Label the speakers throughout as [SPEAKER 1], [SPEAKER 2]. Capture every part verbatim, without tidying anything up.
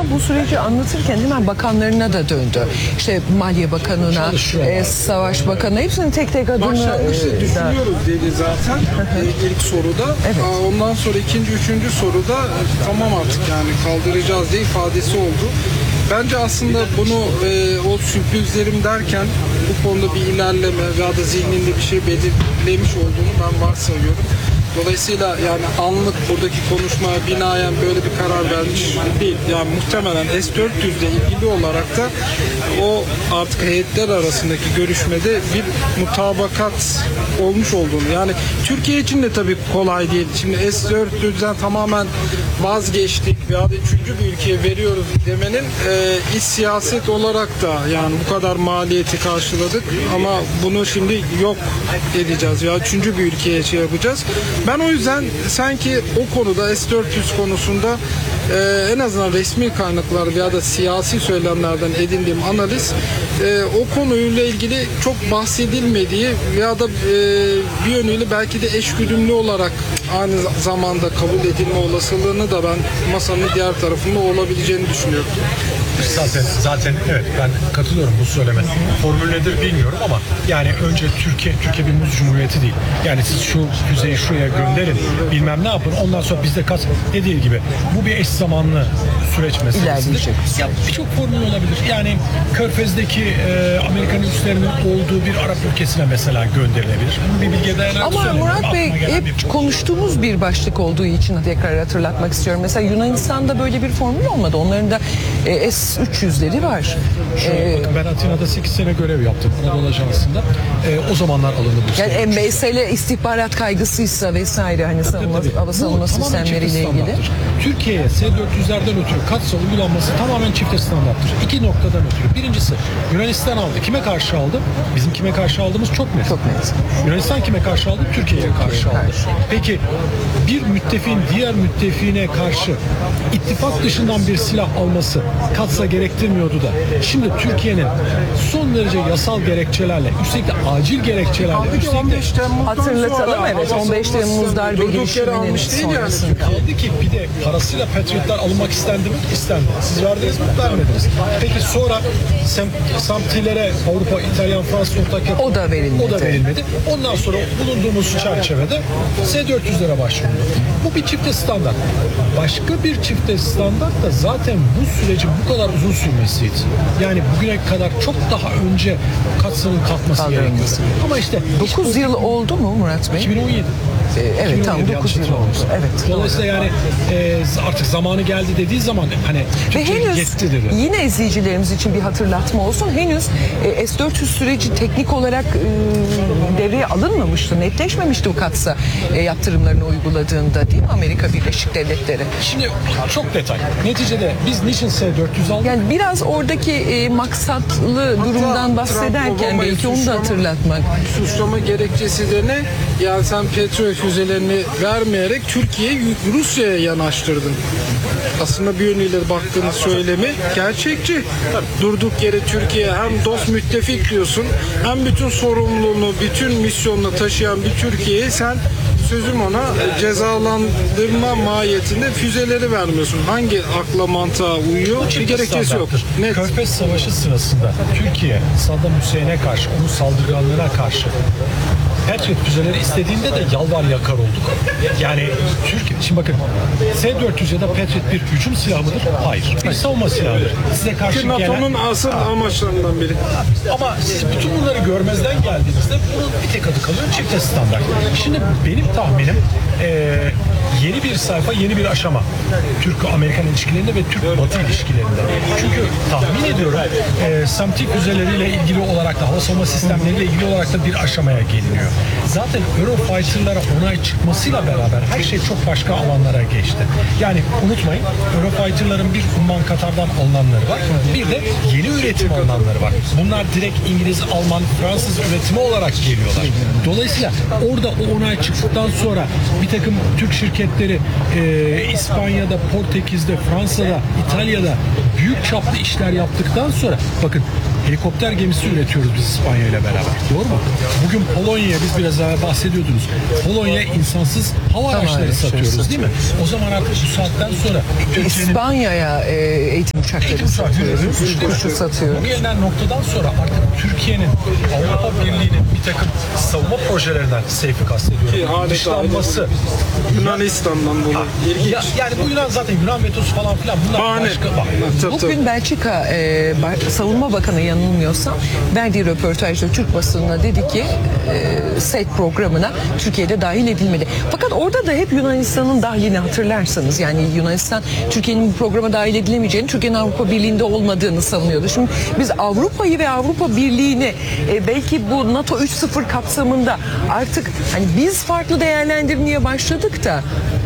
[SPEAKER 1] Yunanistan bu süreci anlatırken hemen bakanlarına da döndü. İşte Maliye Bakanı'na, e, Savaş Bakanı'na hepsinin tek tek adını...
[SPEAKER 2] Başlangıçta
[SPEAKER 1] e,
[SPEAKER 2] düşünüyoruz dedi zaten e, ilk soruda.
[SPEAKER 1] Evet.
[SPEAKER 2] Aa, Ondan sonra ikinci, üçüncü soruda e, tamam artık yani kaldıracağız diye ifadesi oldu. Bence aslında bunu e, o sürprizlerim derken bu konuda bir ilerleme veya da zihninde bir şey belirlemiş olduğunu ben varsayıyorum. Dolayısıyla yani anlık buradaki konuşmaya binaen böyle bir karar vermiş değil. Yani muhtemelen S dört yüz ile ilgili olarak da o artık heyetler arasındaki görüşmede bir mutabakat olmuş olduğunu. Yani Türkiye için de tabii kolay değil. Şimdi S dört yüzden tamamen vazgeçtik veya da üçüncü bir ülkeye veriyoruz demenin e, iç siyaset olarak da yani bu kadar maliyeti karşıladık ama bunu şimdi yok edeceğiz veya üçüncü bir ülkeye şey yapacağız. Ben o yüzden sanki o konuda S dört yüz konusunda e, en azından resmi kaynaklar veya da siyasi söylemlerden edindiğim analiz e, o konuyla ilgili çok bahsedilmediği veya da e, bir yönüyle belki de eşgüdümlü olarak aynı zamanda kabul edilme olasılığını da ben masanın diğer tarafında olabileceğini düşünüyorum.
[SPEAKER 3] Zaten zaten evet ben katılıyorum bu söyleme. Formül nedir bilmiyorum ama yani önce Türkiye Türkiye bir muz cumhuriyeti değil. Yani siz şu füzeyi şuraya gönderin bilmem ne yapın ondan sonra bizde kaç dediği gibi bu bir eş zamanlı süreç meselesidir. Ya birçok formül olabilir. Yani Körfez'deki e, Amerikan üslerinin olduğu bir Arap ülkesine mesela gönderilebilir. Bir bilgi dayanarak
[SPEAKER 1] Ama Murat Bey hep
[SPEAKER 3] bir
[SPEAKER 1] konuştuğumuz bir başlık olduğu için tekrar hatırlatmak istiyorum. Mesela Yunanistan'da böyle bir formül olmadı. Onların da e, S üç yüzleri var.
[SPEAKER 3] Şöyle,
[SPEAKER 1] Ee,
[SPEAKER 3] bakın ben Atina'da sekiz sene görev yaptım Anadolu Ajansı'nda. Ee, o zamanlar alındı bu
[SPEAKER 1] Yani
[SPEAKER 3] sistem.
[SPEAKER 1] mesele istihbarat kaygısıysa vesaire hani savunma,
[SPEAKER 3] Tabii, tabii.
[SPEAKER 1] hava savunma
[SPEAKER 3] Bu tamamen
[SPEAKER 1] sistemleriyle
[SPEAKER 3] çifte
[SPEAKER 1] ilgili.
[SPEAKER 3] standarttır. Türkiye'ye S dört yüzlerden ötürü katsa uygulanması tamamen çifte standarttır. İki noktadan ötürü. Birincisi Yunanistan aldı. Kime karşı aldı? Bizim kime karşı aldığımız çok net.
[SPEAKER 1] Çok net.
[SPEAKER 3] Yunanistan kime karşı aldı? Türkiye'ye karşı aldı. Peki bir müttefiğin diğer müttefiğine karşı ittifak dışından bir silah alması katsa gerektirmiyordu da. Şimdi Türkiye'nin son derece yasal gerekçelerle, üstelik de acil gerekçelerle, üstelik de
[SPEAKER 1] Hatırlatalım, evet, on beş Temmuz darbe
[SPEAKER 2] durduk yere
[SPEAKER 1] girişiminin
[SPEAKER 2] almış değil yani.
[SPEAKER 1] sonrasında.
[SPEAKER 3] kaldı ki bir de parasıyla Patriotlar alınmak istendi mi? İstendi. Siz verdiniz mi? Vermediniz. Peki sonra sem Samtilere Avrupa, İtalyan, Fransız ortak yapı
[SPEAKER 1] O da verilmedi.
[SPEAKER 3] O da verilmedi. Ondan sonra bulunduğumuz çerçevede S dört yüzlere başvuruldu. Bu bir çifte standart. Başka bir çifte standart da zaten bu sürecin bu kadar uzun sürmesiydi. Yani bugüne kadar çok daha önce katsının kalkması gerekiyordu. Ama işte
[SPEAKER 1] dokuz yıl oldu mu Murat Bey?
[SPEAKER 3] iki bin on yedi.
[SPEAKER 1] Ee, evet tam
[SPEAKER 3] iki bin on yedi
[SPEAKER 1] dokuz yıl oldu.
[SPEAKER 3] yanlış
[SPEAKER 1] Evet.
[SPEAKER 3] Dolayısıyla yani e, artık zamanı geldi dediği zaman hani
[SPEAKER 1] Ve
[SPEAKER 3] Türkiye
[SPEAKER 1] henüz
[SPEAKER 3] yetti dedi.
[SPEAKER 1] yine izleyicilerimiz için bir hatırlatma olsun. Henüz e, S dört yüz süreci teknik olarak e, devreye alınmamıştı. Netleşmemişti bu katsa e, yaptırımlarını uyguladığında değil mi Amerika Birleşik Devletleri?
[SPEAKER 3] Şimdi çok detay. Neticede biz niçin S dört yüz aldık?
[SPEAKER 1] Yani biraz oradaki e, maksatlı durumdan bahsederken belki onu da hatırlatmak.
[SPEAKER 2] Suçlama gerekçesi de ne? Yani sen petrol füzelerini vermeyerek Türkiye'yi Rusya'ya yanaştırdın. Aslında bir yönüyle baktığınız söylemi gerçekçi. Durduk yere Türkiye hem dost müttefik diyorsun hem bütün sorumluluğunu, bütün misyonunu taşıyan bir Türkiye'yi sen sözüm ona cezalandırma mahiyetinde füzeleri vermiyorsun. Hangi akla mantığa uyuyor? Bir gerekçesi yok. Net.
[SPEAKER 3] Körfez Savaşı sırasında Türkiye Saddam Hüseyin'e karşı, onun saldırganlığına karşı Patriot füzeleri istediğinde de yalvar yakar olduk. Yani Türkiye, şimdi bakın S dört yüz ya da Patriot bir hücum silahı mıdır? Hayır. Bir savunma silahıdır. Size karşı
[SPEAKER 2] Ki
[SPEAKER 3] gelen...
[SPEAKER 2] NATO'nun asıl amaçlarından biri.
[SPEAKER 3] Ama siz bütün bunları görmezden geldiğinizde bunun bir tek adı kalıyor çifte standart. Şimdi benim tahminim e, yeni bir sayfa, yeni bir aşama. Türk-Amerikan ilişkilerinde ve Türk-Batı ilişkilerinde. Çünkü tahmin ediyorum e, Samtik füzeleriyle ilgili olarak da hava savunma sistemleriyle ilgili olarak da bir aşamaya geliniyor. Zaten Eurofighter'lara onay çıkmasıyla beraber her şey çok başka alanlara geçti. Yani unutmayın Eurofighter'ların bir Umman Katar'dan alınanları var. Bir de yeni üretim alınanları var. Bunlar direkt İngiliz, Alman, Fransız üretimi olarak geliyorlar. Dolayısıyla orada o onay çıktıktan sonra bir takım Türk şirketleri e, İspanya'da, Portekiz'de, Fransa'da, İtalya'da büyük çaplı işler yaptıktan sonra bakın helikopter gemisi üretiyoruz biz İspanya ile beraber. Doğru mu? Bugün Polonya'ya biz biraz daha bahsediyordunuz. Polonya insansız hava araçları
[SPEAKER 1] araçları
[SPEAKER 3] satıyoruz değil mi? O zaman artık bu saatten sonra Türkiye'nin
[SPEAKER 1] İspanya'ya e, eğitim uçakları
[SPEAKER 3] Eğitim uçakları,
[SPEAKER 1] satıyoruz.
[SPEAKER 3] uçuşları.
[SPEAKER 1] Uçuşu satıyoruz.
[SPEAKER 3] Bu gelinen noktadan sonra artık Türkiye'nin Avrupa Birliği'nin bir takım savunma projelerinden seyfi
[SPEAKER 2] Ki
[SPEAKER 3] kastediyorum.
[SPEAKER 2] adeta
[SPEAKER 3] Dışlanması.
[SPEAKER 2] Yunanistan'dan dolayı. İlginç.
[SPEAKER 3] Ya, yani bu Yunan zaten Yunan vetosu falan filan bunlar
[SPEAKER 2] Bahane.
[SPEAKER 3] başka. Bak,
[SPEAKER 2] Tabii, tabii.
[SPEAKER 1] Bugün Belçika e, Ba- Savunma Bakanı yanılmıyorsam verdiği röportajda Türk basınına dedi ki e, S E T programına Türkiye'de dahil edilmedi. Fakat orada da hep Yunanistan'ın dahilini hatırlarsanız, yani Yunanistan Türkiye'nin bu programa dahil edilemeyeceğini, Türkiye'nin Avrupa Birliği'nde olmadığını savunuyordu. Şimdi biz Avrupa'yı ve Avrupa Birliği'ni e, belki bu NATO üç sıfır kapsamında artık hani biz farklı değerlendirmeye başladık da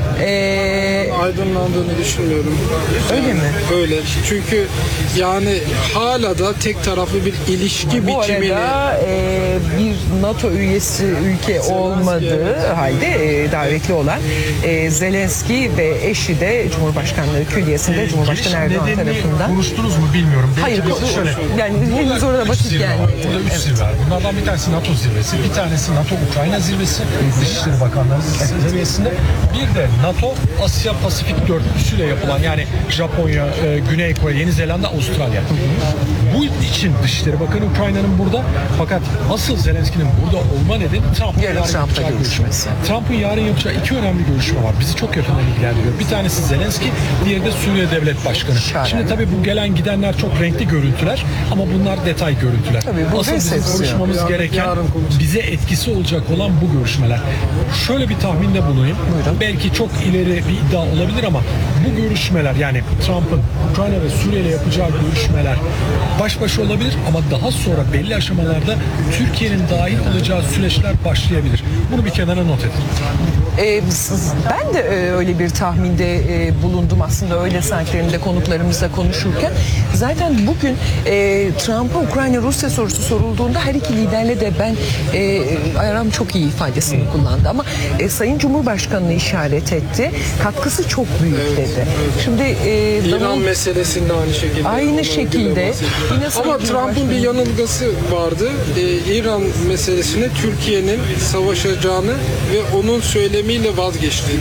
[SPEAKER 1] e,
[SPEAKER 2] Aydınlandığını düşünmüyorum.
[SPEAKER 1] öyle mi?
[SPEAKER 2] Öyle. Çünkü yani hala da tek taraflı bir ilişki
[SPEAKER 1] Bu
[SPEAKER 2] biçimini
[SPEAKER 1] arada e, bir NATO üyesi ülke olmadığı halde e, davetli olan e, Zelenski ve eşi de Cumhurbaşkanlığı Külliyesi'nde Cumhurbaşkanı Erdoğan
[SPEAKER 3] nedenini
[SPEAKER 1] tarafından.
[SPEAKER 3] konuştunuz mu bilmiyorum. Belki
[SPEAKER 1] Hayır,
[SPEAKER 3] de
[SPEAKER 1] bu-
[SPEAKER 3] şöyle.
[SPEAKER 1] yani henüz
[SPEAKER 3] Burada
[SPEAKER 1] orada
[SPEAKER 3] üç
[SPEAKER 1] vakit
[SPEAKER 3] zirve var.
[SPEAKER 1] gelmedi.
[SPEAKER 3] Burada üç
[SPEAKER 1] Evet.
[SPEAKER 3] zirve var. Bunlardan bir tanesi NATO zirvesi, bir tanesi NATO-Ukrayna zirvesi, Dışişleri Bakanları seviyesinde. Bir de NATO Asya Pasifik dörtlüsüyle yapılan, yani Japonya, e, Güney Kore, Yeni Zelanda, Avustralya. Bu için Dışişleri Bakanı Ukrayna'nın burada, fakat asıl Zelenski'nin burada olma nedeni Trump'ın
[SPEAKER 1] Yarın
[SPEAKER 3] yarın
[SPEAKER 1] Trump'la
[SPEAKER 3] yapacağı görüşme.
[SPEAKER 1] görüşmesi.
[SPEAKER 3] Trump'ın yarın yapacağı iki önemli görüşme var. Bizi çok yakından ilgilendiriyor. Bir tanesi Zelenski, diğeri de Suriye Devlet Başkanı.
[SPEAKER 1] Şahane.
[SPEAKER 3] Şimdi tabii bu gelen gidenler çok renkli görüntüler ama bunlar detay görüntüler.
[SPEAKER 1] Tabii bu
[SPEAKER 3] Asıl bizim
[SPEAKER 1] resepsiyon.
[SPEAKER 3] konuşmamız
[SPEAKER 2] Yarın-
[SPEAKER 3] gereken,
[SPEAKER 2] yarın konuşuruz.
[SPEAKER 3] bize etkisi olacak olan bu görüşmeler. Şöyle bir tahminde bulunayım.
[SPEAKER 1] Buyurun.
[SPEAKER 3] Belki çok ileri bir iddia olabilir ama bu görüşmeler, yani Trump'ın Ukrayna ve Suriye ile yapacağı görüşmeler baş başa olabilir ama daha sonra belli aşamalarda Türkiye'nin dahil olacağı süreçler başlayabilir. Bunu bir kenara not edin.
[SPEAKER 1] Ee, siz- ben de e, öyle bir tahminde e, bulundum aslında öğle saatlerinde konuklarımızla konuşurken. Zaten bugün e, Trump'a Ukrayna-Rusya sorusu sorulduğunda her iki liderle de ben e, aram çok iyi ifadesini kullandı. Ama e, Sayın Cumhurbaşkanı'nı işaret etti. Katkısı çok büyük dedi. Şimdi e,
[SPEAKER 2] İran
[SPEAKER 1] Donald-
[SPEAKER 2] meselesinde aynı şekilde.
[SPEAKER 1] Aynı
[SPEAKER 2] Onunla
[SPEAKER 1] şekilde.
[SPEAKER 2] ilgili bahsediyor.
[SPEAKER 1] Yine Sayın
[SPEAKER 2] Ama Trump'ın bir
[SPEAKER 1] Cumhurbaşkanı-
[SPEAKER 2] yanılgısı vardı. Ee, İran meselesine Türkiye'nin savaşacağını ve onun söylemiyle vazgeçtiğini.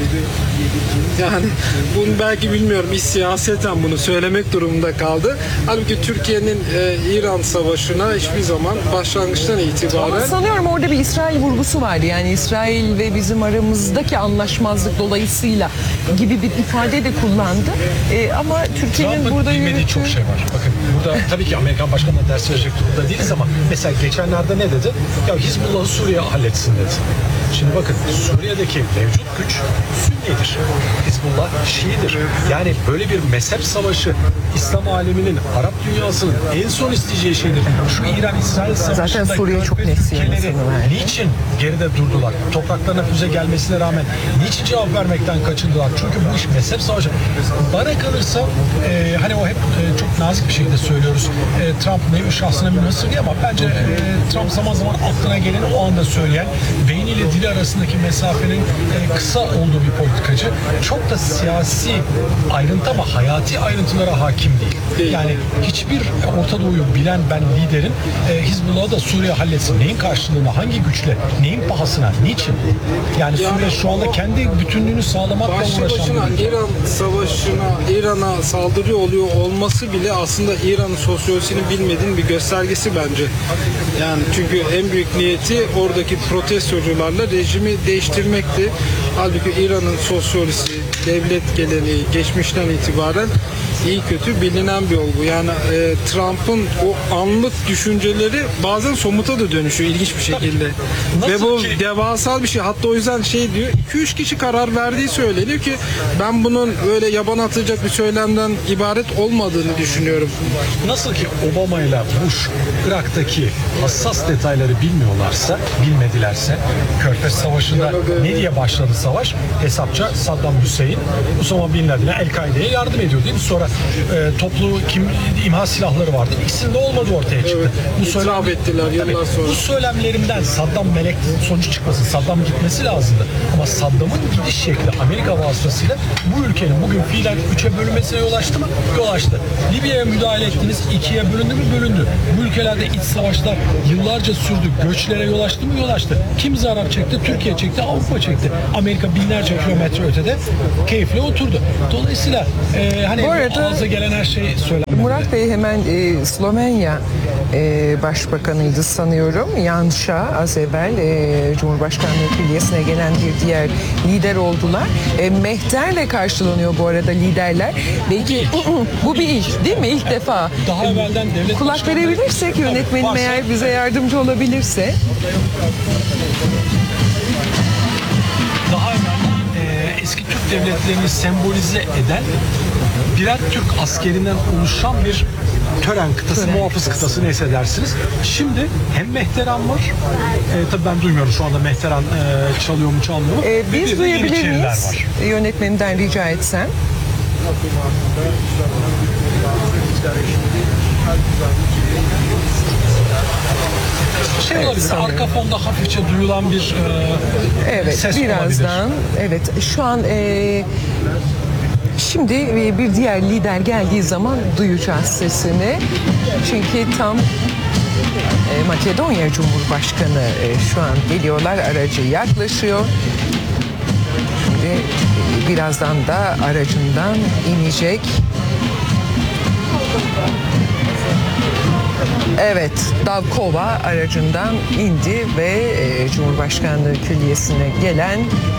[SPEAKER 2] Yani bunu belki bilmiyorum, iş siyaseten bunu söylemek durumunda kaldı. Halbuki Türkiye'nin e, İran savaşına hiçbir zaman başlangıçtan
[SPEAKER 1] Ama
[SPEAKER 2] itibaren
[SPEAKER 1] sanıyorum orada bir İsrail vurgusu vardı. Yani İsrail ve bizim aramızdaki anlaşmazlık dolayısıyla gibi bir ifade de kullandı. Ee, ama Türkiye'nin
[SPEAKER 3] Trump'ın
[SPEAKER 1] burada
[SPEAKER 3] bilmediği
[SPEAKER 1] yürüttüğü...
[SPEAKER 3] çok şey var. Bakın burada tabii ki Amerikan başkanına ders verecek durumda değiliz ama mesela geçenlerde ne dedi? Ya Hizbullah'ı Suriye halletsin dedi. Şimdi bakın Suriye'deki mevcut güç Sünnidir. Hizbullah Şii'dir. Yani böyle bir mezhep savaşı İslam aleminin, Arap dünyasının en son isteyeceği şeydir. Şu İran-İsrail savaşında
[SPEAKER 1] Suriye çok
[SPEAKER 3] Körfez
[SPEAKER 1] net
[SPEAKER 3] ülkeleri
[SPEAKER 1] yanıtını verdi.
[SPEAKER 3] niçin geride durdular? Topraklarına füze gelmesine rağmen niçin cevap vermekten kaçındılar? Çünkü bu iş mezhep savaşı. Bana kalırsa e, hani o hep e, çok nazik bir şekilde söylüyoruz. E, Trump nevi şahsına münhasır diye ama bence e, Trump zaman zaman aklına geleni o anda söyleyen, beyniyle dili arasındaki mesafenin e, kısa olduğu bir politikacı. Çok da siyasi ayrıntı ama hayati ayrıntılara hakim değil. Yani hiçbir Orta Doğu'yu bilen ben liderin e, Hizbullah'ı da Suriye halletsin. Neyin karşılığında, hangi güçle, neyin pahasına, niçin? Yani
[SPEAKER 2] Yani
[SPEAKER 3] Suriye şu anda
[SPEAKER 2] o-
[SPEAKER 3] kendi bütünlüğünü sağlamakla
[SPEAKER 2] başlı
[SPEAKER 3] uğraşan
[SPEAKER 2] başına
[SPEAKER 3] bir ülke.
[SPEAKER 2] İran savaşına, İran'a saldırı oluyor olması bile aslında İran'ın sosyolojisini bilmediğin bir göstergesi bence. Yani çünkü en büyük niyeti oradaki protestocularla rejimi değiştirmekti. Halbuki İran'ın sosyolojisi, devlet geleneği geçmişten itibaren iyi kötü bilinen bir olgu. Yani e, Trump'ın o anlık düşünceleri bazen somuta da dönüşüyor ilginç bir şekilde.
[SPEAKER 3] Nasıl
[SPEAKER 2] Ve bu
[SPEAKER 3] ki-
[SPEAKER 2] devasal bir şey. Hatta o yüzden şey diyor, iki üç kişi karar verdiği söyleniyor ki ben bunun öyle yaban atacak bir söylemden ibaret olmadığını düşünüyorum.
[SPEAKER 3] Nasıl ki Obama ile Bush Irak'taki hassas detayları bilmiyorlarsa, bilmedilerse, Körfez Savaşı'nda ne diye başladı savaş? Hesapça Saddam Hüseyin, Osama Bin Laden'e, El-Kaide'ye yardım ediyor değil mi? Sonra sonra e, toplu kim imha silahları vardı. İkisinde olmadı ortaya çıktı.
[SPEAKER 2] Evet,
[SPEAKER 3] bu
[SPEAKER 2] itiraf
[SPEAKER 3] söylem,
[SPEAKER 2] ettiler yıllar
[SPEAKER 3] Tabii,
[SPEAKER 2] sonra.
[SPEAKER 3] Bu söylemlerimden Saddam melek sonucu çıkmasın. Saddam gitmesi lazımdı. Ama Saddam'ın gidiş şekli Amerika vasıtasıyla bu ülkenin bugün fiilen üçe bölünmesine yol açtı mı? Yol açtı. Libya'ya müdahale ettiniz. ikiye bölündü mü? Bölündü. Bu ülkelerde iç savaşlar yıllarca sürdü. Göçlere yol açtı mı? Yol açtı. Kim zarar çekti? Türkiye çekti. Avrupa çekti. Amerika binlerce kilometre ötede keyifle oturdu. Dolayısıyla e, hani
[SPEAKER 1] Bu arada-
[SPEAKER 3] ağza gelen her şey söylenmedi.
[SPEAKER 1] Murat Bey hemen e, Slovenya e, Başbakanıydı sanıyorum. Yanşa az evvel e, Cumhurbaşkanlığı Külliyesi'ne gelen bir diğer lider oldular. E, Mehter'le karşılanıyor bu arada liderler. Belki bu bir ilk değil mi? İlk defa.
[SPEAKER 3] Daha evvelden devlet
[SPEAKER 1] Kulak
[SPEAKER 3] başkanları-
[SPEAKER 1] verebilirsek yönetmenim
[SPEAKER 3] Varsa-
[SPEAKER 1] eğer bize yardımcı olabilirse.
[SPEAKER 3] Daha evvel e, eski Türk devletlerini sembolize eden birer Türk askerinden oluşan bir tören kıtası, muhafız kıtası neyse dersiniz. Şimdi hem Mehteran var, e, tabii ben duymuyorum şu anda Mehteran e, çalıyor mu çalmıyor mu?
[SPEAKER 1] E,
[SPEAKER 3] Ve bir
[SPEAKER 1] biz
[SPEAKER 3] de
[SPEAKER 1] duyabilir
[SPEAKER 3] Yeniçeriler
[SPEAKER 1] miyiz?
[SPEAKER 3] var.
[SPEAKER 1] Yönetmenimden rica etsem.
[SPEAKER 3] Şey
[SPEAKER 1] Evet,
[SPEAKER 3] olabilir,
[SPEAKER 1] sanıyorum.
[SPEAKER 3] arka fonda hafifçe duyulan bir e,
[SPEAKER 1] Evet,
[SPEAKER 3] ses
[SPEAKER 1] birazdan.
[SPEAKER 3] olabilir.
[SPEAKER 1] Evet, şu an e, şimdi e, bir diğer lider geldiği zaman duyacağız sesini. Çünkü tam e, Makedonya Cumhurbaşkanı e, şu an geliyorlar, aracı yaklaşıyor. Şimdi e, birazdan da aracından inecek. Evet, Davkova aracından indi ve e, Cumhurbaşkanlığı Külliyesi'ne gelen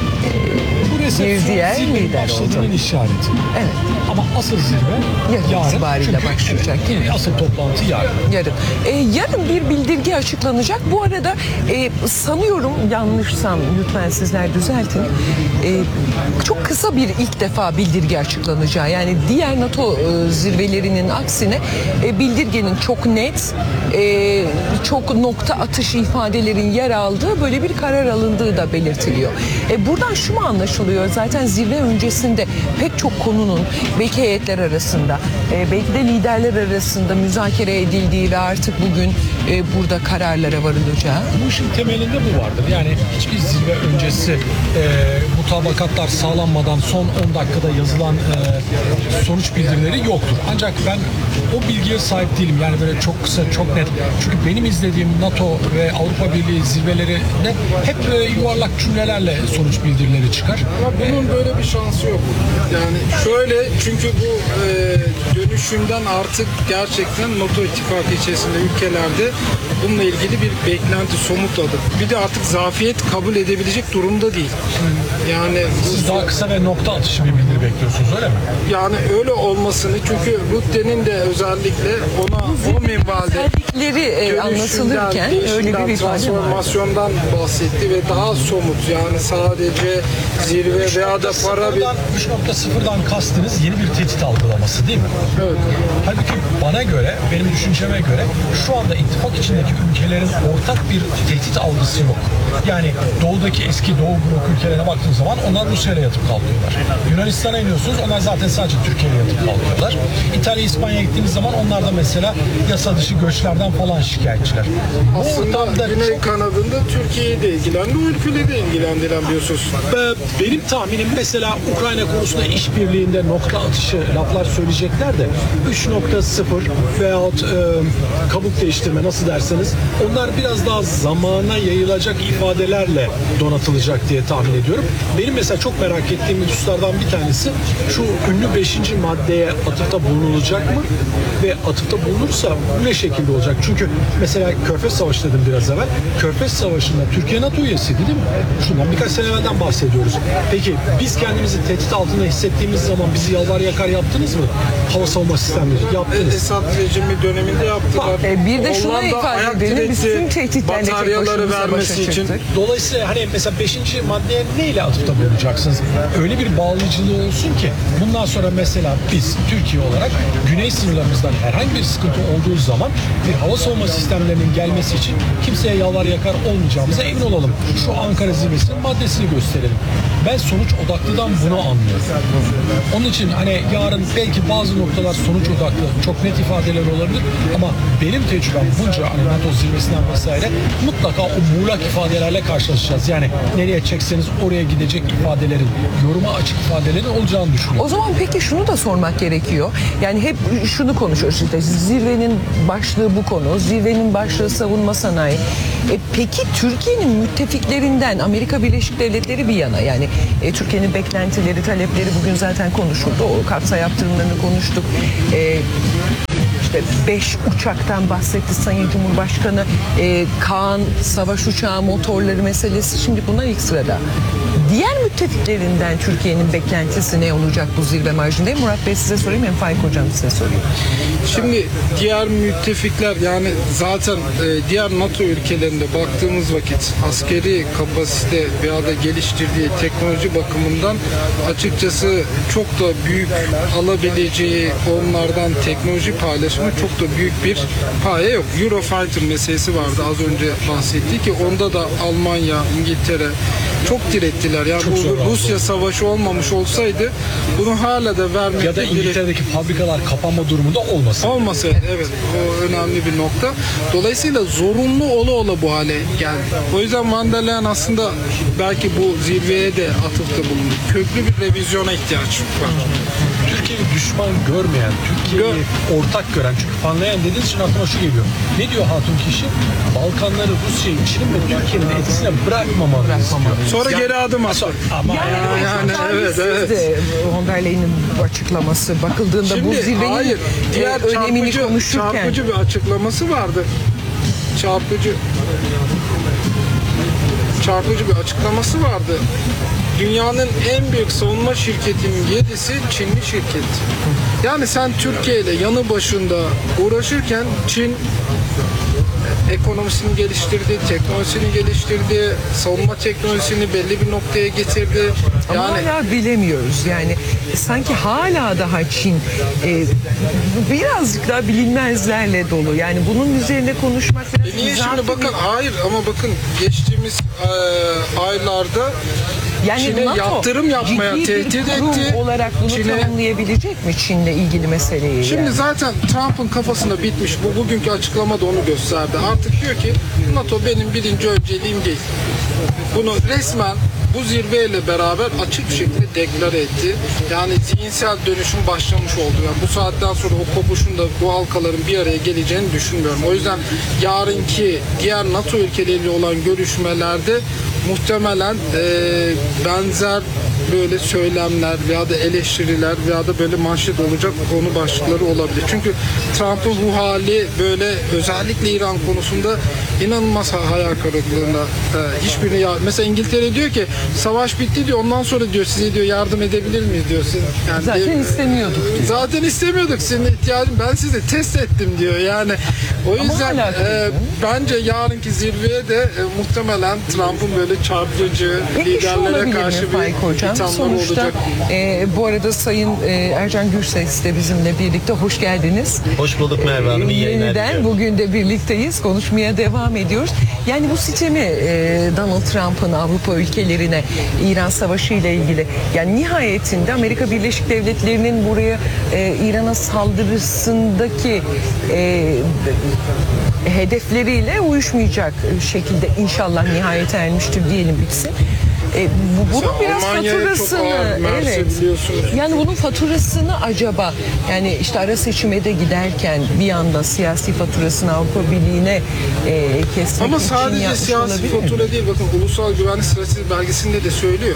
[SPEAKER 3] Bu
[SPEAKER 1] bir
[SPEAKER 3] resepsiyon
[SPEAKER 1] diğer
[SPEAKER 3] zirvenin
[SPEAKER 1] lider
[SPEAKER 3] başladığının
[SPEAKER 1] oldu.
[SPEAKER 3] işareti.
[SPEAKER 1] Evet.
[SPEAKER 3] Ama asıl zirve
[SPEAKER 1] Yarın
[SPEAKER 3] yarın.
[SPEAKER 1] itibariyle
[SPEAKER 3] Çünkü,
[SPEAKER 1] başlayacak,
[SPEAKER 3] evet,
[SPEAKER 1] değil mi?
[SPEAKER 3] asıl toplantı yarın.
[SPEAKER 1] Yarın. Ee, yarın bir bildirge açıklanacak. Bu arada e, sanıyorum yanlışsam lütfen sizler düzeltin. E, çok kısa bir ilk defa bildirge açıklanacağı. Yani diğer NATO e, zirvelerinin aksine e, bildirgenin çok net, e, çok nokta atışı ifadelerin yer aldığı böyle bir karar alındığı da belirtiliyor. E, buradan şu mu anlaşılıyor? Zaten zirve öncesinde pek çok konunun belki heyetler arasında, e, belki de liderler arasında müzakere edildiği ve artık bugün e, burada kararlara varılacağı.
[SPEAKER 3] Bu işin temelinde bu vardır. Yani hiçbir zirve öncesi e, mutabakatlar sağlanmadan son on dakikada yazılan e, sonuç bildirileri yoktur. Ancak ben o bilgiye sahip değilim. Yani böyle çok kısa, çok net. Çünkü benim izlediğim NATO ve Avrupa Birliği zirvelerinde hep e, yuvarlak cümlelerle sonuç bildirileri çıkar.
[SPEAKER 2] Ama bunun böyle bir şansı yok. Yani şöyle, çünkü bu e, dönüşümden artık gerçekten NATO ittifakı içerisinde ülkelerde bununla ilgili bir beklenti, somut adım. Bir de artık zafiyet kabul edebilecek durumda değil. Yani
[SPEAKER 3] Siz daha kısa ve nokta atışı bir bildiri bekliyorsunuz, öyle mi?
[SPEAKER 2] yani öyle olmasını, çünkü Rutte'nin de özellikle ona o minvalde
[SPEAKER 1] Özellikleri e, anlatılırken öyle bir
[SPEAKER 2] değişimden,
[SPEAKER 1] ifade var.
[SPEAKER 2] transformasyondan bahsetti ve daha somut, yani sadece zirve veya da para bir...
[SPEAKER 3] üç nokta sıfırdan kastınız yeni bir tehdit algılaması değil mi?
[SPEAKER 2] Evet.
[SPEAKER 3] Halbuki bana göre, benim düşünceme göre şu anda ittifak içindeki ülkelerin ortak bir tehdit algısı yok. Yani doğudaki eski Doğu blok ülkelerine baktığınız zaman onlar Rusya'ya yatıp kalkıyorlar. Yunanistan'a iniyorsunuz, onlar zaten sadece Türkiye'ye yatıp kalkıyorlar. İtalya, İspanya'ya gittiğiniz zaman onlar da mesela yasa dışı göçlerden falan şikayetçiler. Bu
[SPEAKER 2] Aslında
[SPEAKER 3] ortamda
[SPEAKER 2] Güney
[SPEAKER 3] çok-
[SPEAKER 2] kanadında Türkiye'yi de ilgilendi, o ülkeleri de ilgilendiren bir husus.
[SPEAKER 3] Ee, Benim tahminim mesela Ukrayna konusunda işbirliğinde nokta atışı laflar söyleyecekler de üç nokta sıfır veyahut e, kabuk değiştirme nasıl derseniz onlar biraz daha zamana yayılacak ifadelerle donatılacak diye tahmin ediyorum. Benim mesela çok merak ettiğim hususlardan bir tanesi şu ünlü beşinci maddeye atıfta bulunulacak mı? Ve atıfta bulunursa bu ne şekilde olacak? Çünkü mesela Körfez Savaşı dedim biraz evvel. Körfez Savaşı'nda Türkiye NATO üyesiydi değil mi? Şundan birkaç sene evvelden bahsediyoruz. Peki biz kendimizi tehdit altında hissettiğimiz zaman bizi yalvar yakar yaptınız mı? Hava savunma sistemleri yaptınız.
[SPEAKER 2] Esas Esad rejimi döneminde yaptılar.
[SPEAKER 1] E, bir de şunu
[SPEAKER 2] Hollanda
[SPEAKER 1] ifade
[SPEAKER 2] ayak
[SPEAKER 1] edelim,
[SPEAKER 2] diretti,
[SPEAKER 1] biz tüm tehditlerle tek
[SPEAKER 2] bataryaları
[SPEAKER 1] başımıza
[SPEAKER 2] vermesi
[SPEAKER 1] başa
[SPEAKER 2] için.
[SPEAKER 1] çıktık.
[SPEAKER 3] Dolayısıyla hani mesela beşinci maddeye neyle atıfta bulunacaksınız? Öyle bir bağlayıcılığı olsun ki bundan sonra mesela biz Türkiye olarak güney sınırlarımızdan herhangi bir sıkıntı olduğu zaman bir hava savunma sistemlerinin gelmesi için kimseye yalvar yakar olmayacağımıza emin olalım. Şu Ankara zirvesinin maddesini gösterelim. Ben sonuç odaklıdan bunu anlıyorum. Onun için hani yarın belki bazı noktalar sonuç odaklı çok net ifadeler olabilir ama benim tecrübem bunca hani NATO zirvesinden vesaire mutlaka o muğlak ifadelerle karşılaşacağız. Yani nereye çekseniz oraya gidecek ifadelerin, yoruma açık ifadelerin olacağını düşünüyorum.
[SPEAKER 1] O zaman peki şunu da sormak gerekiyor. Yani hep şunu konuşuyoruz işte, zirvenin başlığı bu konu. Zirvenin başlığı savunma sanayi. E, peki Türkiye'nin müttefiklerinden Amerika Birleşik Devletleri bir yana, yani e, Türkiye'nin beklentileri, talepleri bugün zaten konuşuldu. O katsayı yaptırımlarını konuştuk. E, İşte beş uçaktan bahsetti Sayın Cumhurbaşkanı. Ee, Kaan savaş uçağı motorları meselesi şimdi bunlar ilk sırada. Diğer müttefiklerinden Türkiye'nin beklentisi ne olacak bu zirve marjında? Hem Murat Bey size sorayım hem Faik Hocam size sorayım.
[SPEAKER 2] Şimdi diğer müttefikler, yani zaten e, diğer NATO ülkelerinde baktığımız vakit askeri kapasite veya da geliştirdiği teknoloji bakımından açıkçası çok da büyük alabileceği onlardan teknoloji paylaşımı çok da büyük bir paye yok. Eurofighter meselesi vardı az önce bahsettik ki onda da Almanya, İngiltere çok direttilar. Yani
[SPEAKER 3] Çok
[SPEAKER 2] bu
[SPEAKER 3] zor
[SPEAKER 2] Rusya savaşı olmamış olsaydı bunu hala da vermekte
[SPEAKER 3] Ya da İngiltere'deki fabrikalar kapanma durumunda olmasın.
[SPEAKER 2] olmasaydı, evet, o önemli bir nokta. Dolayısıyla zorunlu ola ola bu hale geldi. O yüzden Van der Leyen aslında belki bu zirveye de atıfta bulundu. Köklü bir revizyona ihtiyaç var.
[SPEAKER 3] Türkiye'yi düşman görmeyen, Türkiye'yi ortak gören, çünkü Van Leyen dediğiniz için aklıma şu geliyor. Ne diyor Hatun Kişi? Balkanları Rusya'yı, Çin'in ve Türkiye'nin etkisine bırakmamalıyız.
[SPEAKER 2] Sonra
[SPEAKER 3] Ya-
[SPEAKER 2] geri adım attı.
[SPEAKER 3] Ama
[SPEAKER 1] Yani,
[SPEAKER 3] yani,
[SPEAKER 2] yani, evet, evet.
[SPEAKER 1] De, Von der Leyen'in açıklaması bakıldığında bu
[SPEAKER 2] Şimdi
[SPEAKER 1] zirvenin
[SPEAKER 2] hayır, diğer
[SPEAKER 1] e, önemini
[SPEAKER 2] çarpıcı,
[SPEAKER 1] konuşurken.
[SPEAKER 2] çarpıcı bir açıklaması vardı. Çarpıcı çarpıcı bir açıklaması vardı. Dünyanın en büyük savunma şirketinin yedisi Çinli şirket. Yani sen Türkiye ile yanı başında uğraşırken Çin ekonomisini geliştirdi, teknolojisini geliştirdi, savunma teknolojisini belli bir noktaya getirdi.
[SPEAKER 1] Ama
[SPEAKER 2] Yani
[SPEAKER 1] hala bilemiyoruz. Yani sanki hala daha Çin e, birazcık daha bilinmezlerle dolu. Yani bunun üzerine konuşmak biraz
[SPEAKER 2] E niye
[SPEAKER 1] izafi
[SPEAKER 2] şimdi bakın,
[SPEAKER 1] bir-
[SPEAKER 2] hayır ama bakın geçtiğimiz e, aylarda
[SPEAKER 1] yani
[SPEAKER 2] Çin'e
[SPEAKER 1] NATO
[SPEAKER 2] yaptırım yapmaya
[SPEAKER 1] ciddi bir
[SPEAKER 2] tehdit
[SPEAKER 1] kurum
[SPEAKER 2] etti.
[SPEAKER 1] olarak bunu
[SPEAKER 2] Çin'e-
[SPEAKER 1] tamamlayabilecek mi Çin'le ilgili meseleyi?
[SPEAKER 2] Şimdi
[SPEAKER 1] yani?
[SPEAKER 2] zaten Trump'ın kafasında bitmiş. Bu bugünkü açıklama da onu gösterdi. Artık diyor ki NATO benim birinci önceliğim değil. Bunu resmen bu zirveyle beraber açık bir şekilde deklare etti. Yani zihinsel dönüşüm başlamış oldu. Yani bu saatten sonra o kopuşun da bu halkaların bir araya geleceğini düşünmüyorum. O yüzden yarınki diğer NATO ülkeleriyle olan görüşmelerde muhtemelen e, benzer böyle söylemler veya da eleştiriler veya da böyle manşet olacak konu başlıkları olabilir. Çünkü Trump'ın bu hali böyle özellikle İran konusunda inanılmaz hayal kırıklığına e, hiçbirini ya mesela İngiltere diyor ki savaş bitti diyor, ondan sonra diyor size diyor yardım edebilir miyiz diyor. Siz, yani
[SPEAKER 1] Zaten
[SPEAKER 2] diyor,
[SPEAKER 1] istemiyorduk diyor.
[SPEAKER 2] Zaten istemiyorduk, senin ihtiyacın, ben sizi test ettim diyor. Yani o yüzden
[SPEAKER 1] hala
[SPEAKER 2] e, bence yarınki zirveye de e, muhtemelen Trump'ın böyle çarpıcı
[SPEAKER 1] Peki şu
[SPEAKER 2] liderlere
[SPEAKER 1] olabilir mi
[SPEAKER 2] karşı
[SPEAKER 1] Faik
[SPEAKER 2] bir
[SPEAKER 1] Hocam?
[SPEAKER 2] ithamları
[SPEAKER 1] Sonuçta
[SPEAKER 2] olacak.
[SPEAKER 1] e, bu arada Sayın e, Ercan Gürses de bizimle birlikte. Hoş geldiniz.
[SPEAKER 4] Hoş bulduk Merve Hanım. İyi yayınlar
[SPEAKER 1] Yeniden
[SPEAKER 4] diliyorum.
[SPEAKER 1] bugün de birlikteyiz. Konuşmaya devam ediyoruz. Yani bu sistemi e, Donald Trump'ın Avrupa ülkelerine İran Savaşı ile ilgili, yani nihayetinde Amerika Birleşik Devletleri'nin buraya e, İran'a saldırısındaki e, hedefleriyle uyuşmayacak şekilde inşallah nihayet ermiştir diyelim, bitsin. E, bu, bunun
[SPEAKER 2] Mesela
[SPEAKER 1] biraz
[SPEAKER 2] Almanya'ya çok
[SPEAKER 1] faturasını,
[SPEAKER 2] ağır mersi
[SPEAKER 1] evet.
[SPEAKER 2] biliyorsunuz.
[SPEAKER 1] Yani bunun faturasını acaba, yani işte ara seçime de giderken bir anda siyasi faturasını Avrupa Birliği'ne e, kesmek
[SPEAKER 2] Ama
[SPEAKER 1] için
[SPEAKER 2] sadece
[SPEAKER 1] yapmış
[SPEAKER 2] siyasi
[SPEAKER 1] olabilir mi?
[SPEAKER 2] fatura değil, bakın ulusal güvenlik stratejisi belgesinde de söylüyor.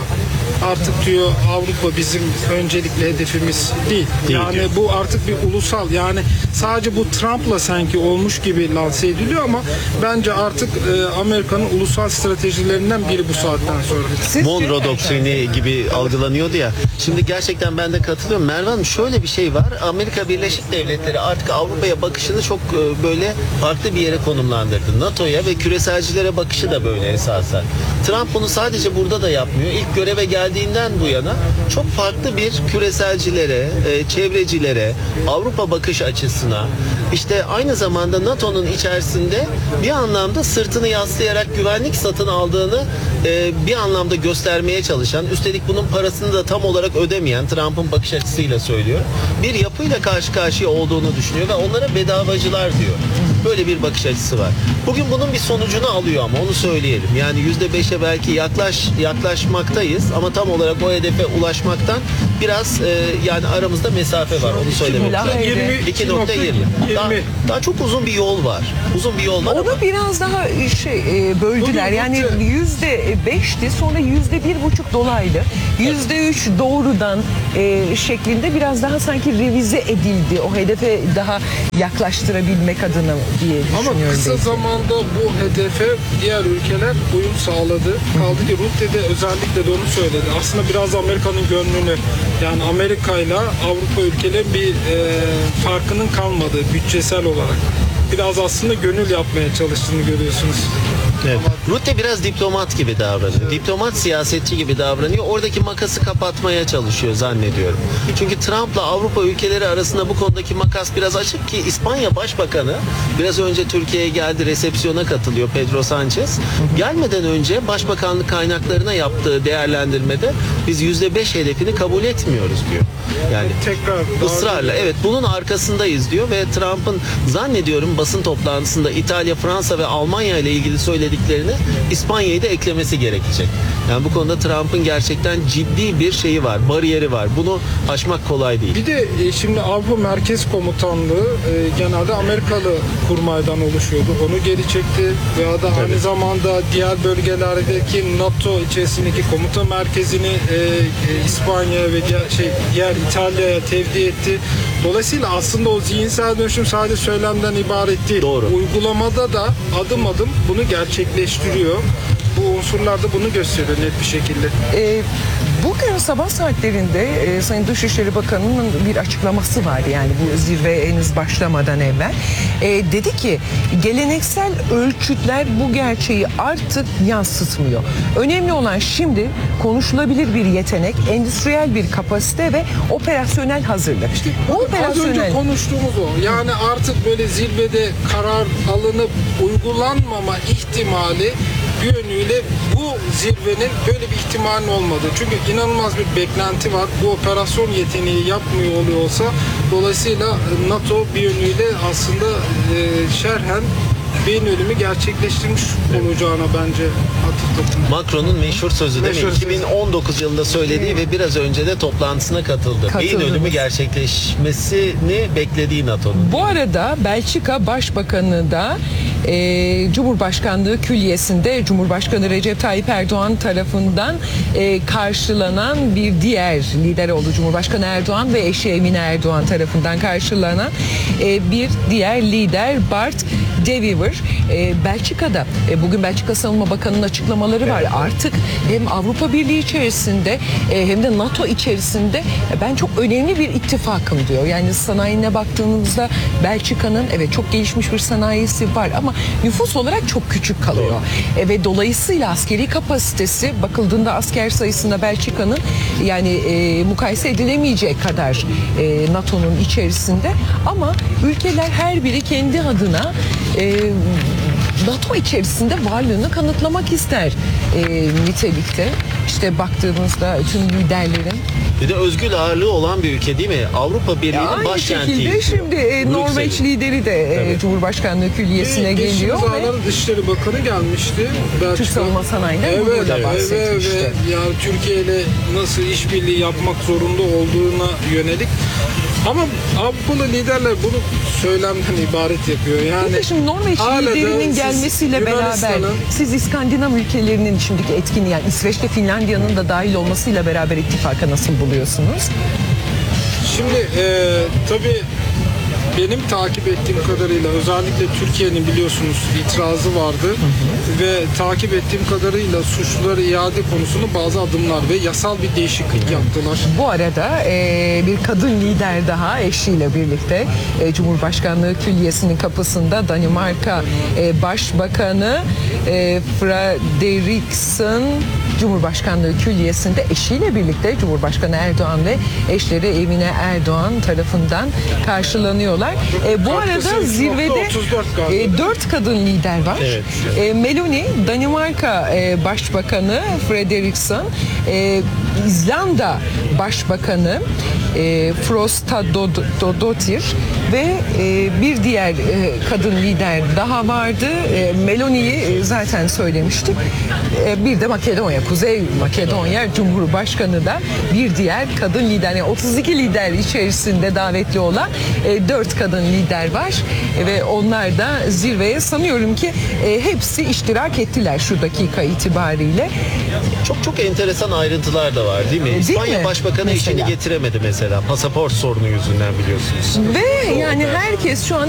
[SPEAKER 2] artık diyor Avrupa bizim öncelikli hedefimiz değil.
[SPEAKER 4] Değil
[SPEAKER 2] yani
[SPEAKER 4] diyor.
[SPEAKER 2] bu artık bir ulusal, yani sadece bu Trump'la sanki olmuş gibi lanse ediliyor ama bence artık e, Amerika'nın ulusal stratejilerinden biri bu saatten sonra.
[SPEAKER 1] Sizce?
[SPEAKER 4] Monroe doktrini gibi algılanıyordu ya. Şimdi gerçekten ben de katılıyorum. Merve Hanım, şöyle bir şey var. Amerika Birleşik Devletleri artık Avrupa'ya bakışını çok e, böyle farklı bir yere konumlandırdı. NATO'ya ve küreselcilere bakışı da böyle esasen. Trump bunu sadece burada da yapmıyor. İlk göreve geldiğinden bu yana çok farklı bir küreselcilere, e, çevrecilere, Avrupa bakış açısına, işte aynı zamanda NATO'nun içerisinde bir anlamda sırtını yaslayarak güvenlik satın aldığını e, bir anlamda göstermeye çalışan, üstelik bunun parasını da tam olarak ödemeyen, Trump'ın bakış açısıyla söylüyor, bir yapıyla karşı karşıya olduğunu düşünüyor ve onlara bedavacılar diyor. Böyle bir bakış açısı var. Bugün bunun bir sonucunu alıyor ama onu söyleyelim. Yani yüzde beşe belki yaklaş yaklaşmaktayız ama tam olarak o hedefe ulaşmaktan biraz e, yani aramızda mesafe var. Onu söylemek lazım. iki nokta yirmi. Daha, daha çok uzun bir yol var. Uzun bir yol var ama
[SPEAKER 1] Onu biraz daha şey e, böldüler.
[SPEAKER 2] Bugün
[SPEAKER 1] Yani
[SPEAKER 2] Rutte-
[SPEAKER 1] yüzde beşti, sonra yüzde bir buçuk dolaylı, yüzde üç doğrudan e, şeklinde biraz daha sanki revize edildi. O hedefe daha yaklaştırabilmek adına diye
[SPEAKER 2] Ama
[SPEAKER 1] düşünüyorum.
[SPEAKER 2] kısa
[SPEAKER 1] belki.
[SPEAKER 2] zamanda bu hedefe diğer ülkeler uyum sağladı. Kaldı ki Rutte de özellikle de onu söyledi. Aslında biraz Amerika'nın gönlünü, yani Amerika ile Avrupa ülkelerinin bir e, farkının kalmadığı bütçesel olarak. Biraz aslında gönül yapmaya çalıştığını görüyorsunuz.
[SPEAKER 4] evet. Rutte biraz diplomat gibi davranıyor. Diplomat siyasetçi gibi davranıyor. Oradaki makası kapatmaya çalışıyor zannediyorum. Çünkü Trump'la Avrupa ülkeleri arasında bu konudaki makas biraz açık ki İspanya Başbakanı biraz önce Türkiye'ye geldi, resepsiyona katılıyor Pedro Sanchez. Gelmeden önce Başbakanlık kaynaklarına yaptığı değerlendirmede biz yüzde beş hedefini kabul etmiyoruz diyor. Yani
[SPEAKER 2] Tekrar
[SPEAKER 4] ısrarla evet bunun arkasındayız diyor ve Trump'ın zannediyorum basın toplantısında İtalya, Fransa ve Almanya ile ilgili söylediklerini İspanya'yı da eklemesi gerekecek. Yani bu konuda Trump'ın gerçekten ciddi bir şeyi var, bariyeri var. Bunu aşmak kolay değil.
[SPEAKER 2] Bir de e, şimdi Avrupa Merkez Komutanlığı e, genelde Amerikalı kurmaydan oluşuyordu. Onu geri çekti veya da aynı zamanda diğer bölgelerdeki NATO içerisindeki komuta merkezini e, e, İspanya ve diğer, şey, diğer İtalya'ya tevdi etti. Dolayısıyla aslında o zihinsel dönüşüm sadece söylemden ibaret değil.
[SPEAKER 4] Doğru.
[SPEAKER 2] Uygulamada da adım adım bunu gerçekleştiriyor. Bu unsurlar da bunu gösteriyor net bir şekilde.
[SPEAKER 1] E, bugün sabah saatlerinde e, Sayın Dışişleri Bakanı'nın bir açıklaması vardı, yani bu zirve henüz başlamadan evvel. E, dedi ki geleneksel ölçütler bu gerçeği artık yansıtmıyor. Önemli olan şimdi konuşulabilir bir yetenek, endüstriyel bir kapasite ve operasyonel hazırlık. Bu
[SPEAKER 2] Az önce
[SPEAKER 1] operasyonel
[SPEAKER 2] konuştuğumuz o. Yani artık böyle zirvede karar alınıp uygulanmama ihtimali bir yönüyle bu zirvenin böyle bir ihtimalin olmadı. Çünkü inanılmaz bir beklenti var. Bu operasyon yeteneği yapmıyor oluyor olsa dolayısıyla NATO bir yönüyle aslında e, şerhen beyin ölümü gerçekleştirmiş olacağına bence atıfta.
[SPEAKER 4] Macron'un meşhur sözü değil mi?
[SPEAKER 2] Meşhur
[SPEAKER 4] iki bin on dokuz
[SPEAKER 2] sözü.
[SPEAKER 4] yılında söylediği ve biraz önce de toplantısına katıldı. Beyin
[SPEAKER 1] Katıldınız.
[SPEAKER 4] ölümü gerçekleşmesini beklediği NATO'nun.
[SPEAKER 1] Bu arada Belçika Başbakanı da e, Cumhurbaşkanlığı Külliyesi'nde Cumhurbaşkanı Recep Tayyip Erdoğan tarafından e, karşılanan bir diğer lider oldu. Cumhurbaşkanı Erdoğan ve eşi Emine Erdoğan tarafından karşılanan e, bir diğer lider Bart De Wever. E, Belçika'da e, bugün Belçika Savunma Bakanı'nın açıklamaları var. Artık hem Avrupa Birliği içerisinde e, hem de NATO içerisinde e, ben çok önemli bir ittifakım diyor. Yani sanayine baktığımızda Belçika'nın evet çok gelişmiş bir sanayisi var ama nüfus olarak çok küçük kalıyor. E, ve dolayısıyla askeri kapasitesi bakıldığında asker sayısında Belçika'nın yani e, mukayese edilemeyecek kadar e, NATO'nun içerisinde ama ülkeler her biri kendi adına e, NATO içerisinde varlığını kanıtlamak ister e, nitelikte. İşte baktığımızda tüm liderlerin
[SPEAKER 4] Bir de özgür ağırlığı olan bir ülke değil mi? Avrupa Birliği'nin
[SPEAKER 1] aynı
[SPEAKER 4] başkenti.
[SPEAKER 1] şekilde şimdi e, Norveç lideri de e, Cumhurbaşkanlığı Külliyesi'ne geliyor ve
[SPEAKER 2] Geçtiğimiz Dışişleri Bakanı gelmişti. Belçika.
[SPEAKER 1] Türk savunma sanayinden
[SPEAKER 2] evet,
[SPEAKER 1] gururla
[SPEAKER 2] evet,
[SPEAKER 1] bahsetmişti.
[SPEAKER 2] ve yani Türkiye ile nasıl işbirliği yapmak zorunda olduğuna yönelik Ama Avrupalı liderler bunu söylemden ibaret yapıyor. Yani
[SPEAKER 1] Peki şimdi Norveç
[SPEAKER 2] hala da
[SPEAKER 1] liderinin
[SPEAKER 2] siz
[SPEAKER 1] gelmesiyle beraber
[SPEAKER 2] Yunanistan'ın-
[SPEAKER 1] siz İskandinav ülkelerinin şimdiki etkinliği, yani İsveç'te Finlandiya'nın da dahil olmasıyla beraber ittifaka nasıl buluyorsunuz?
[SPEAKER 2] Şimdi e, tabii benim takip ettiğim kadarıyla özellikle Türkiye'nin biliyorsunuz itirazı vardı ve takip ettiğim kadarıyla suçluları iade konusunda bazı adımlar ve yasal bir değişiklik yaptılar.
[SPEAKER 1] Bu arada e, bir kadın lider daha eşiyle birlikte e, Cumhurbaşkanlığı Külliyesi'nin kapısında Danimarka e, Başbakanı e, Frederiksen Cumhurbaşkanlığı Külliyesi'nde eşiyle birlikte Cumhurbaşkanı Erdoğan ve eşleri Emine Erdoğan tarafından karşılanıyorlar. E, bu
[SPEAKER 2] Katkısı
[SPEAKER 1] arada
[SPEAKER 2] üç nokta
[SPEAKER 1] zirvede
[SPEAKER 2] otuz dört galiba.
[SPEAKER 1] e, dört kadın lider var.
[SPEAKER 4] Evet.
[SPEAKER 1] E, Meloni, Danimarka e, Başbakanı Frederiksen, e, İzlanda Başbakanı e, Frostadottir ve e, bir diğer e, kadın lider daha vardı. E, Meloni'yi e, zaten söylemiştik. E, bir de Makedonya, Kuzey Makedonya Cumhurbaşkanı da bir diğer kadın lider. Yani otuz iki lider içerisinde davetli olan e, dört kadın lider var. E, ve onlar da zirveye sanıyorum ki e, hepsi iştirak ettiler şu dakika itibariyle.
[SPEAKER 4] Çok çok enteresan ayrıntılar da var değil mi?
[SPEAKER 1] Değil
[SPEAKER 4] İspanya
[SPEAKER 1] mi?
[SPEAKER 4] Başbakanı
[SPEAKER 1] Mesela.
[SPEAKER 4] işini getiremedi mesela. Pasaport sorunu yüzünden biliyorsunuz.
[SPEAKER 1] Ve yani herkes şu an